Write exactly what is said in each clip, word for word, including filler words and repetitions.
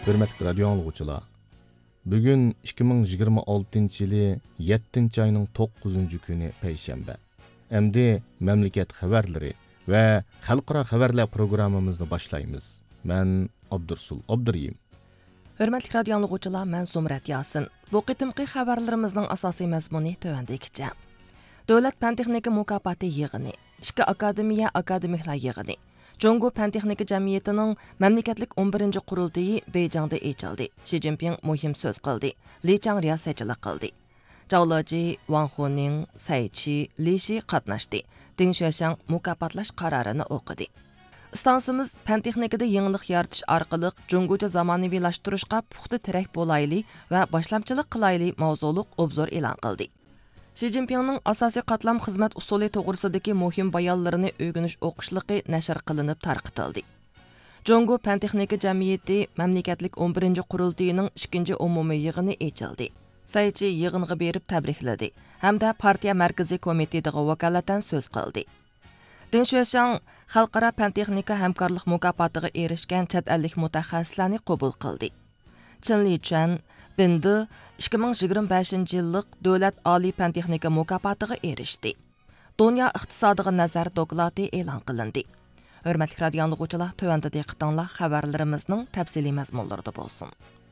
Hürmetli radyo anlıqçılar. Bugün ikki ming yigirma oltinchi yılı yettinchi ayının to'qqizinchi kuni payshanba. Endi memleket xabarlari ve xalqaro xabarlar programmamizni boshlaymiz. Men Abdursul Abduriyim. Hürmetli radyo anlıqçılar, men Sumrat Yasin. Bu qitimqi xabarlarimizning asosiy mazmuni tövəndikicha. Davlat fan-texnika mukofoti yig'ini, ikki akademiya akademiklar yig'ini, Jungo fan-texnika jamiyatining mamlakatlik o'n birinchi qurultiyi Beyjingda ochildi. Xi Jinping muhim so'z qildi. Li Chang riyosatchilik qildi. Zhao Wang Huning, Cai Qi, Li Shi qatnashdi. Deng Xuexiang mukofotlash qarorini o'qidi. Stansimiz fan-texnikada yangilik yaratish orqali Jungocha zamonaviylashtırishga puxta tirak bo'layli va boshlamchilik qilayli mavzuliq obzor e'lon qildi. Xi Jinpingning asosiy qatlam xizmat usuli to'g'risidagi muhim bayonlarini o'rganish o'qishligi nashr qilinib tarqitildi. Jungo fan-texnika jamiyati mamlakatlik o'n birinchi qurultiyining ikkinchi umumiy yig'ini ochildi. Cai Qi yig'inga berib tabrikladi hamda partiya markaziy komitetiga vakolatan so'z qildi. Deng Xuexiang xalqaro fan-texnika hamkorlik mukofotiga erishgan chet ellik mutaxassislarni qabul qildi. Chen Lichuan Bindi ikki ming yigirma beshinchi yillik davlat oliy fan-texnika mukofotiga erishdi. Dunyo iqtisodiga nazar doklati e'lon qilindi. Hurmatli radio anlıqçılar, tövəndə diqqətinizlər xəbərlərimizin təfsili məzmunlarında bolsun.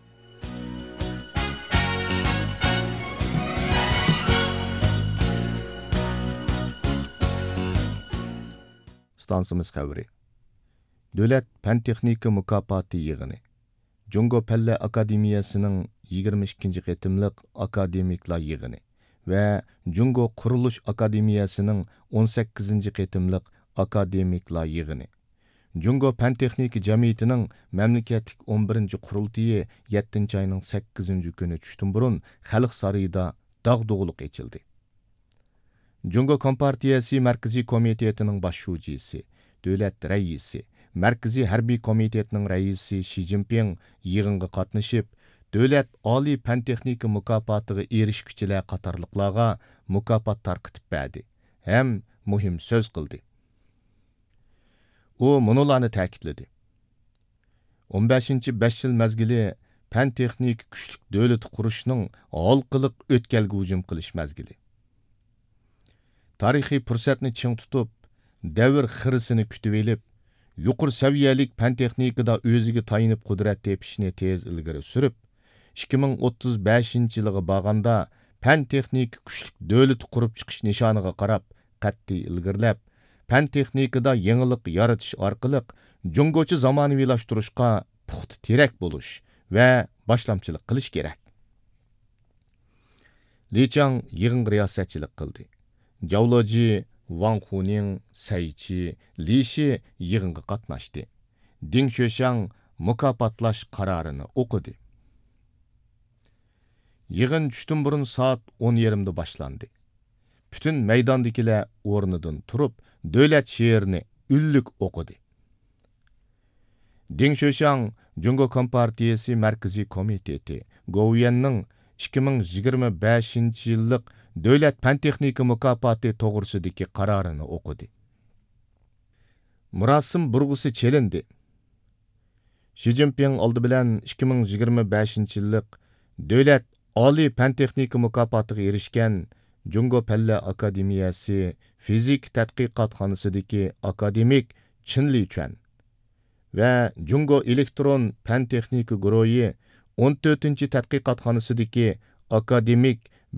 Stansimiz xəbəri. Dövlət fan-texnika mukofoti yig'ini. Jungo Palla Akademiyasining yigirma ikkinchi qitimliq akademiklar yig'ini va Jungo Qurilish Akademiyasining o'n sakkizinchi qitimliq akademiklar yig'ini. Jungo fan-texnika jamiyatining mamlakatlik o'n birinchi qurultiyi yettinchi ayning sakkizinchi kuni tushdan burun Xalq saroyida dag'dug'liq ochildi. Jungo Kompartiyasi Markaziy komitetining bosh shujisi, davlat raisi, Markaziy harbiy komitetining raisi Xi Jinping yig'inga qatnashib, davlat oliy fan-texnika mukofotiga erishguchilar qatorliqlarga mukofot tarqitib berdi ham muhim so'z qildi. U munolarni ta'kidladi. o'n beshinchi besh yil mazgili fan-texnik kuchlik davlat qurishning halqiliq o'tkalga hujum qilish mazgili. Tarixiy fursatni ching tutib, davr xirisini kutib elib, yuqur saviyalik fan-texnikada o'ziga tayinib qudrat tepishni tez ilgari surib, ikki ming o'ttiz beshinchi yilga borganda fan-texnik kuchlik davlat qurib chiqish nishoniga qarab qat'iy ilgirlab, fan-texnikada yangilik yaratish orqali jungocha zamonaviylashtırishga puxta terak bo'lish va boshlamchilik qilish kerak. Li Chang yig'inga riyosatchilik qildi. Zhao Wang Huning, Cai Qi, Li Shi yig'inga qatnashdi. Deng Xuexiang mukofotlash qarorini o'qidi. Yig'in tushdan burun soat o'n yarimda boshlandi. Bütün maydondagilar o'rnidan turib, davlat she'rini ullik o'qidi. Deng Xuexiang Jungo Kompartiyasi Markaziy komiteti Goviyanning ikki ming yigirma beshinchi yillik davlat fan-texnika mukofoti to'g'risidagi qarorini o'qidi. Murosim burg'usi chelindi. Xi Jinping oldi bilan ikki ming yigirma beshinchi yillik davlat oliy fan-texnika mukofotiga erishgan Jungo Palla Akademiyasi fizik tadqiqotxonasidagi akademik Chen Lichuan va Jungo elektron fan-texnika guruhi o'n to'rtinchi tadqiqotxonasidagi akademik